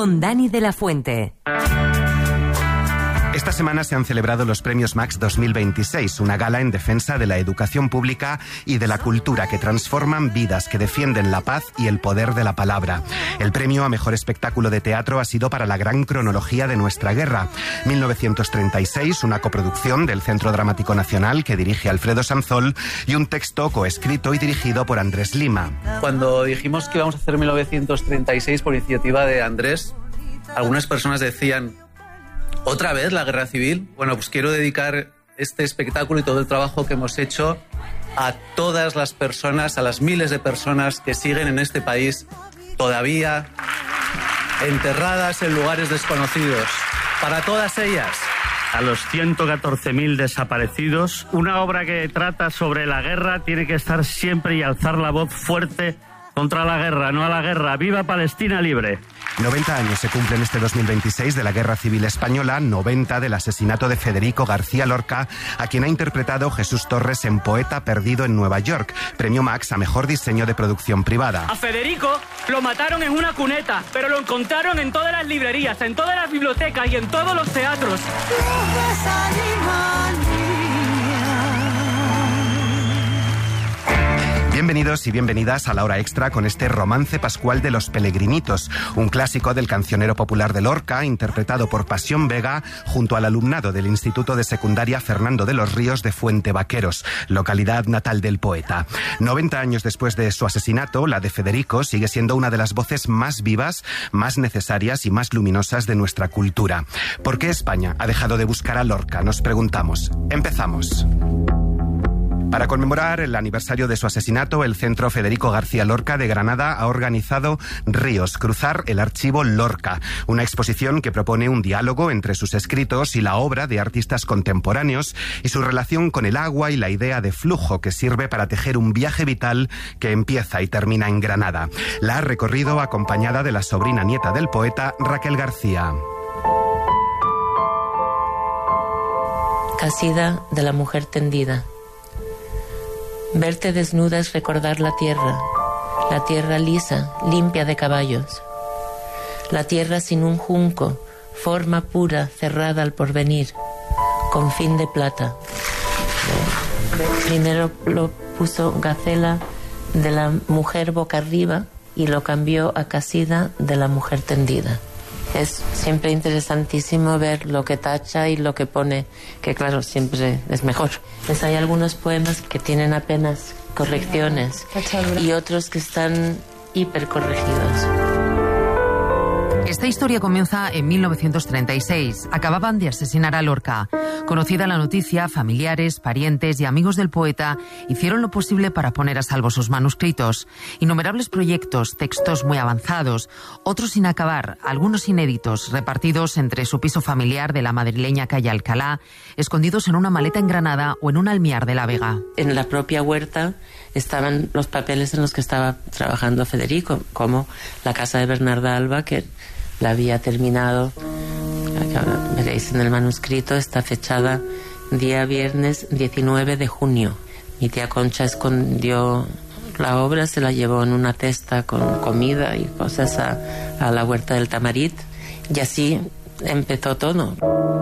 con Dani de la Fuente. Esta semana se han celebrado los Premios Max 2026, una gala en defensa de la educación pública y de la cultura que transforman vidas, que defienden la paz y el poder de la palabra. El premio a mejor espectáculo de teatro ha sido para La gran cronología de nuestra guerra, 1936, una coproducción del Centro Dramático Nacional que dirige Alfredo Sanzol y un texto coescrito y dirigido por Andrés Lima. Cuando dijimos que íbamos a hacer 1936 por iniciativa de Andrés, algunas personas decían: ¿otra vez la guerra civil? Bueno, pues quiero dedicar este espectáculo y todo el trabajo que hemos hecho a todas las personas, a las miles de personas que siguen en este país todavía enterradas en lugares desconocidos. Para todas ellas. A los 114.000 desaparecidos, una obra que trata sobre la guerra tiene que estar siempre y alzar la voz fuerte contra la guerra, no a la guerra. ¡Viva Palestina libre! 90 años se cumplen este 2026 de la Guerra Civil Española, 90 del asesinato de Federico García Lorca, a quien ha interpretado Jesús Torres en Poeta perdido en Nueva York, premio Max a mejor diseño de producción privada. A Federico lo mataron en una cuneta, pero lo encontraron en todas las librerías, en todas las bibliotecas y en todos los teatros. Bienvenidos y bienvenidas a La Hora Extra con este romance pascual de Los Pelegrinitos, un clásico del cancionero popular de Lorca, interpretado por Pasión Vega junto al alumnado del Instituto de Secundaria Fernando de los Ríos de Fuente Vaqueros, localidad natal del poeta. 90 años después de su asesinato, la de Federico sigue siendo una de las voces más vivas, más necesarias y más luminosas de nuestra cultura. ¿Por qué España ha dejado de buscar a Lorca? Nos preguntamos. Empezamos. Para conmemorar el aniversario de su asesinato, el Centro Federico García Lorca de Granada ha organizado Ríos, cruzar el archivo Lorca, una exposición que propone un diálogo entre sus escritos y la obra de artistas contemporáneos y su relación con el agua y la idea de flujo que sirve para tejer un viaje vital que empieza y termina en Granada. La ha recorrido acompañada de la sobrina nieta del poeta, Raquel García. Casida de la mujer tendida. Verte desnuda es recordar la tierra lisa, limpia de caballos. La tierra sin un junco, forma pura, cerrada al porvenir, con fin de plata. Primero lo puso Gacela de la mujer boca arriba y lo cambió a Casida de la mujer tendida. Es siempre interesantísimo ver lo que tacha y lo que pone, que claro, siempre es mejor. Pues hay algunos poemas que tienen apenas correcciones y otros que están hipercorregidos. Esta historia comienza en 1936. Acababan de asesinar a Lorca. Conocida la noticia, familiares, parientes y amigos del poeta hicieron lo posible para poner a salvo sus manuscritos. Innumerables proyectos, textos muy avanzados, otros sin acabar, algunos inéditos, repartidos entre su piso familiar de la madrileña calle Alcalá, escondidos en una maleta en Granada o en un almiar de La Vega. En la propia huerta estaban los papeles en los que estaba trabajando Federico, como la casa de Bernarda Alba, que la había terminado. Veréis en el manuscrito, está fechada día viernes 19 de junio. Mi tía Concha escondió la obra, se la llevó en una cesta con comida y cosas a la huerta del Tamarit, y así empezó todo.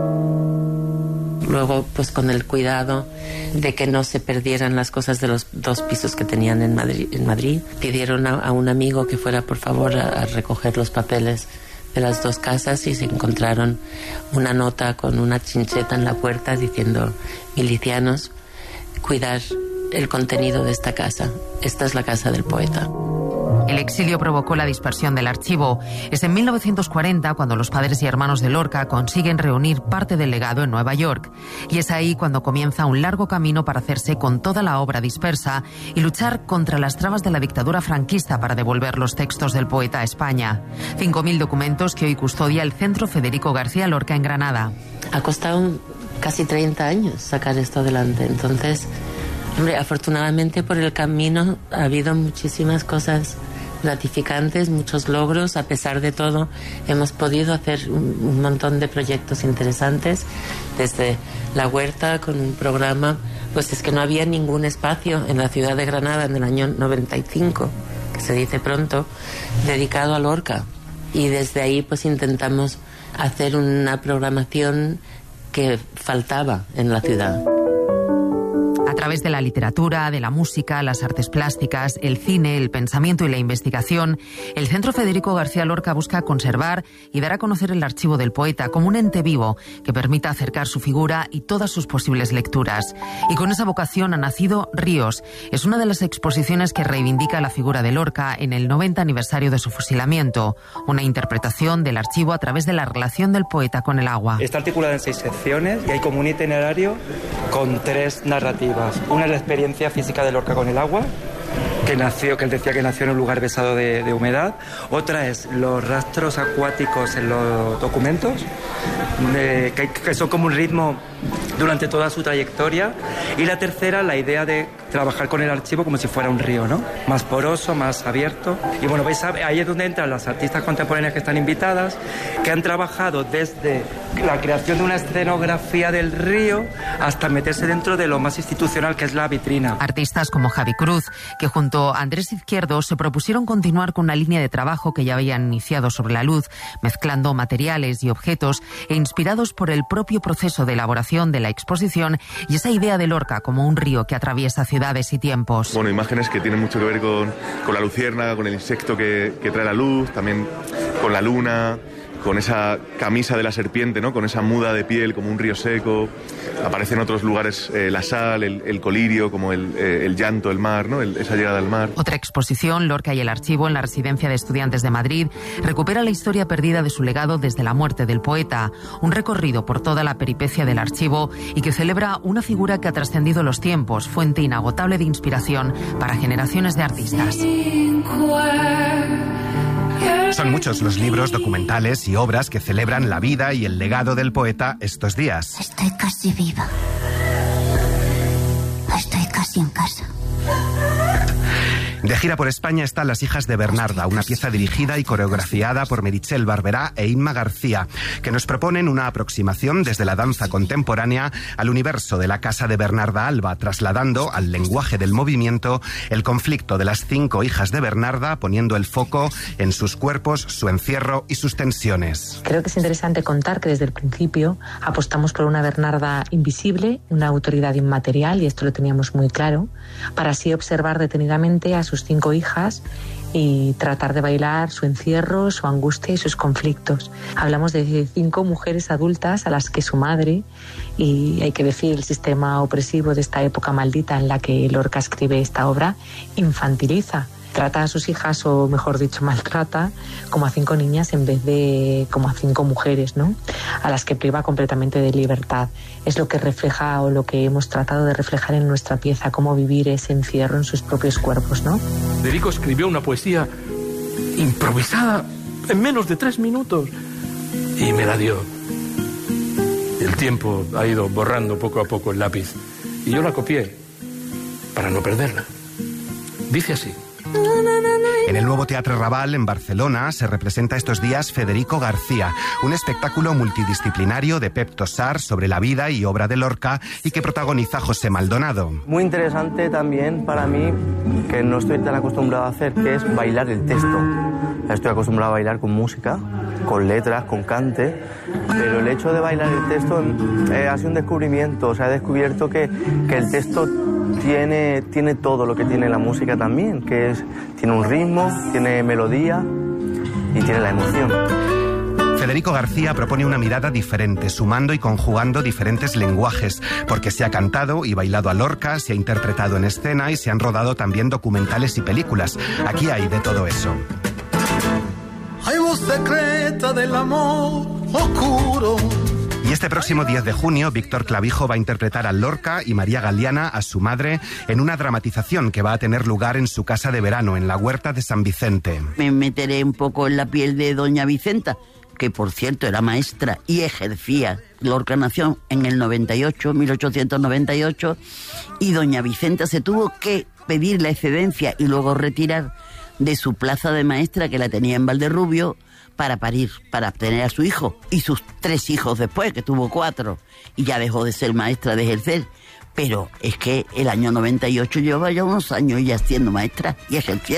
Luego, pues con el cuidado de que no se perdieran las cosas de los dos pisos que tenían en Madrid, pidieron a un amigo que fuera por favor a recoger los papeles de las dos casas y se encontraron una nota con una chincheta en la puerta diciendo: milicianos, cuidar el contenido de esta casa. Esta es la casa del poeta. El exilio provocó la dispersión del archivo. Es en 1940 cuando los padres y hermanos de Lorca consiguen reunir parte del legado en Nueva York. Y es ahí cuando comienza un largo camino para hacerse con toda la obra dispersa y luchar contra las trabas de la dictadura franquista para devolver los textos del poeta a España. 5.000 documentos que hoy custodia el Centro Federico García Lorca en Granada. Ha costado casi 30 años sacar esto adelante. Entonces, hombre, afortunadamente por el camino ha habido muchísimas cosas gratificantes, muchos logros. A pesar de todo, hemos podido hacer un montón de proyectos interesantes, desde la huerta con un programa, pues es que no había ningún espacio en la ciudad de Granada en el año 95, que se dice pronto, dedicado a Lorca. Y desde ahí pues intentamos hacer una programación que faltaba en la ciudad. A través de la literatura, de la música, las artes plásticas, el cine, el pensamiento y la investigación, el Centro Federico García Lorca busca conservar y dar a conocer el archivo del poeta como un ente vivo que permita acercar su figura y todas sus posibles lecturas. Y con esa vocación ha nacido Ríos. Es una de las exposiciones que reivindica la figura de Lorca en el 90 aniversario de su fusilamiento. Una interpretación del archivo a través de la relación del poeta con el agua. Está articulada en 6 secciones y hay como un itinerario con 3 narrativas. Una es la experiencia física de Lorca con el agua, que él decía que nació en un lugar besado de humedad. Otra es los rastros acuáticos en los documentos, que son como un ritmo durante toda su trayectoria. Y la tercera, la idea de trabajar con el archivo como si fuera un río, ¿no? Más poroso, más abierto. Y bueno, veis, ahí es donde entran las artistas contemporáneas que están invitadas, que han trabajado desde la creación de una escenografía del río hasta meterse dentro de lo más institucional, que es la vitrina. Artistas como Javi Cruz, que junto a Andrés Izquierdo se propusieron continuar con una línea de trabajo que ya habían iniciado sobre la luz, mezclando materiales y objetos e inspirados por el propio proceso de elaboración de la exposición y esa idea de Lorca como un río que atraviesa ciudades y tiempos. Bueno, imágenes que tienen mucho que ver con la luciérnaga, con el insecto que trae la luz, también con la luna, con esa camisa de la serpiente, ¿no? Con esa muda de piel como un río seco. Aparece en otros lugares la sal, el colirio, como el llanto, el mar, ¿no? Esa llegada al mar. Otra exposición, Lorca y el archivo, en la Residencia de Estudiantes de Madrid, recupera la historia perdida de su legado desde la muerte del poeta. Un recorrido por toda la peripecia del archivo y que celebra una figura que ha trascendido los tiempos, fuente inagotable de inspiración para generaciones de artistas. Son muchos los libros, documentales y obras que celebran la vida y el legado del poeta estos días. Estoy casi viva. Estoy casi en casa. De gira por España están Las hijas de Bernarda, una pieza dirigida y coreografiada por Meritxell Barberá e Inma García, que nos proponen una aproximación desde la danza contemporánea al universo de la casa de Bernarda Alba, trasladando al lenguaje del movimiento el conflicto de las 5 hijas de Bernarda, poniendo el foco en sus cuerpos, su encierro y sus tensiones. Creo que es interesante contar que desde el principio apostamos por una Bernarda invisible, una autoridad inmaterial, y esto lo teníamos muy claro, para así observar detenidamente a sus 5 hijas y tratar de bailar su encierro, su angustia y sus conflictos. Hablamos de 5 mujeres adultas a las que su madre, y hay que decir el sistema opresivo de esta época maldita en la que Lorca escribe esta obra, infantiliza. Trata a sus hijas, o mejor dicho, maltrata como a 5 niñas en vez de como a 5 mujeres, ¿no? A las que priva completamente de libertad. Es lo que refleja, o lo que hemos tratado de reflejar en nuestra pieza, cómo vivir ese encierro en sus propios cuerpos, ¿no? Federico escribió una poesía improvisada en menos de 3 minutos y me la dio. El tiempo ha ido borrando poco a poco el lápiz y yo la copié para no perderla. Dice así. En el nuevo Teatre Raval, en Barcelona, se representa estos días Federico García, un espectáculo multidisciplinario de Pep Tosar sobre la vida y obra de Lorca y que protagoniza José Maldonado. Muy interesante también para mí, que no estoy tan acostumbrado a hacer, que es bailar el texto. Estoy acostumbrado a bailar con música, con letras, con cante, pero el hecho de bailar el texto ha sido un descubrimiento. O sea, he descubierto que el texto tiene todo lo que tiene la música también, que tiene un ritmo, tiene melodía y tiene la emoción. Federico García propone una mirada diferente, sumando y conjugando diferentes lenguajes, porque se ha cantado y bailado a Lorca, se ha interpretado en escena y se han rodado también documentales y películas. Aquí hay de todo eso. Hay voz secreta del amor oscuro. Y este próximo 10 de junio, Víctor Clavijo va a interpretar a Lorca y María Galeana, a su madre, en una dramatización que va a tener lugar en su casa de verano, en la Huerta de San Vicente. Me meteré un poco en la piel de doña Vicenta, que por cierto era maestra y ejercía. Lorca nació en el 1898, y doña Vicenta se tuvo que pedir la excedencia y luego retirar de su plaza de maestra, que la tenía en Valderrubio, para parir, para tener a su hijo y sus 3 hijos después, que tuvo 4, y ya dejó de ser maestra, de ejercer. Pero es que el año 98 llevaba ya unos años ya siendo maestra y ejerciendo.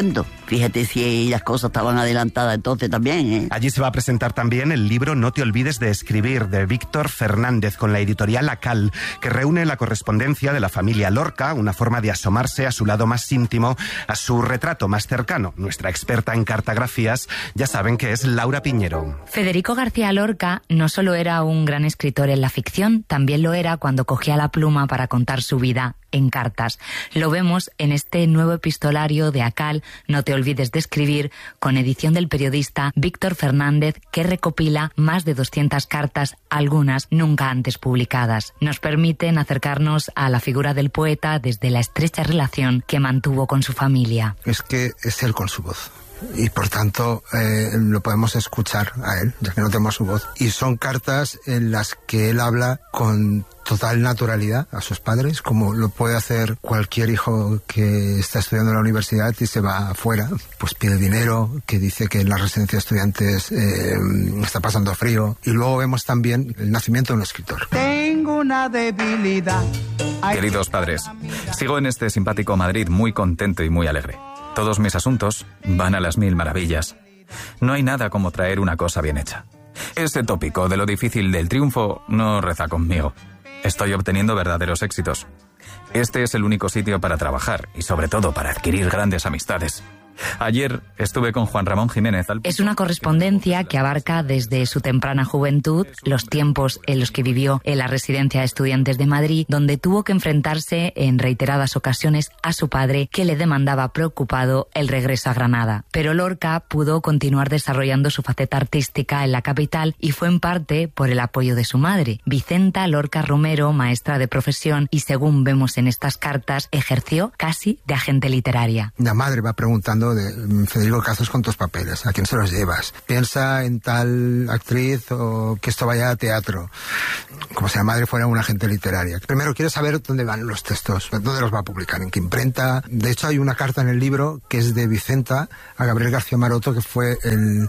Fíjate si las cosas estaban adelantadas entonces también, ¿eh? Allí se va a presentar también el libro No te olvides de escribir, de Víctor Fernández, con la editorial Acal, que reúne la correspondencia de la familia Lorca, una forma de asomarse a su lado más íntimo, a su retrato más cercano. Nuestra experta en cartografías ya saben que es Laura Piñero. Federico García Lorca no solo era un gran escritor en la ficción, también lo era cuando cogía la pluma para contar su vida en cartas. Lo vemos en este nuevo epistolario de Acal, No te olvides de escribir, con edición del periodista Víctor Fernández, que recopila más de 200 cartas, algunas nunca antes publicadas. Nos permiten acercarnos a la figura del poeta desde la estrecha relación que mantuvo con su familia. Es que es él con su voz. Y por tanto lo podemos escuchar a él, ya que no tenemos su voz. Y son cartas en las que él habla con total naturalidad a sus padres, como lo puede hacer cualquier hijo que está estudiando en la universidad y se va afuera, pues pide dinero, que dice que en la residencia de estudiantes está pasando frío. Y luego vemos también el nacimiento de un escritor. Tengo una debilidad. Queridos padres, sigo en este simpático Madrid muy contento y muy alegre. Todos mis asuntos van a las mil maravillas. No hay nada como traer una cosa bien hecha. Ese tópico de lo difícil del triunfo no reza conmigo. Estoy obteniendo verdaderos éxitos. Este es el único sitio para trabajar y sobre todo para adquirir grandes amistades. Ayer estuve con Juan Ramón Jiménez. Es una correspondencia que abarca desde su temprana juventud, los tiempos en los que vivió en la residencia de estudiantes de Madrid, donde tuvo que enfrentarse en reiteradas ocasiones a su padre, que le demandaba preocupado el regreso a Granada. Pero Lorca pudo continuar desarrollando su faceta artística en la capital y fue en parte por el apoyo de su madre, Vicenta Lorca Romero, maestra de profesión, y según vemos en estas cartas, ejerció casi de agente literaria. La madre va preguntando de Federico, ¿qué haces con tus papeles? ¿A quién se los llevas? Piensa en tal actriz o que esto vaya a teatro. Como si la madre fuera una agente literaria. Primero quiere saber dónde van los textos, dónde los va a publicar, en qué imprenta. De hecho hay una carta en el libro que es de Vicenta a Gabriel García Maroto, que fue el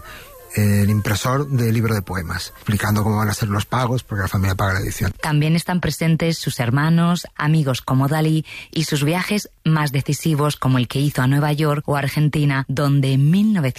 impresor del libro de poemas, explicando cómo van a ser los pagos, porque la familia paga la edición. También están presentes sus hermanos, amigos como Dalí y sus viajes más decisivos, como el que hizo a Nueva York o Argentina, donde en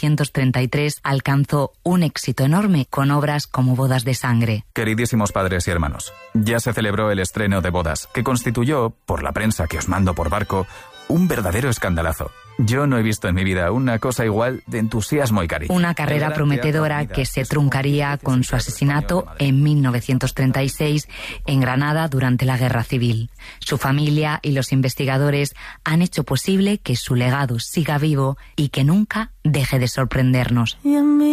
1933 alcanzó un éxito enorme con obras como Bodas de Sangre. Queridísimos padres y hermanos, ya se celebró el estreno de Bodas, que constituyó, por la prensa que os mando por barco, un verdadero escandalazo. Yo no he visto en mi vida una cosa igual de entusiasmo y cariño. Una carrera prometedora que se truncaría con su asesinato en 1936 en Granada durante la Guerra Civil. Su familia y los investigadores han hecho posible que su legado siga vivo y que nunca deje de sorprendernos.